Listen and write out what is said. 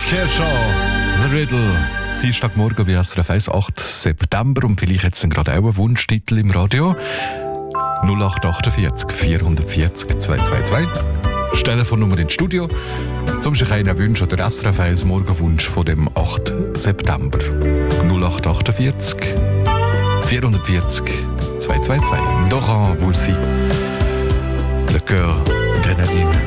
Kershaw, The Riddle. Dienstagmorgen bei SRF 1, 8. September. Und vielleicht jetzt gerade auch einen Wunschtitel im Radio. 0848 440 222. Telefonnummer ins Studio. Zum sich einen Wunsch oder SRF 1 Morgenwunsch von dem 8. September. 0848 440 222. Laurent Voulzy. Le Cœur Grenadine.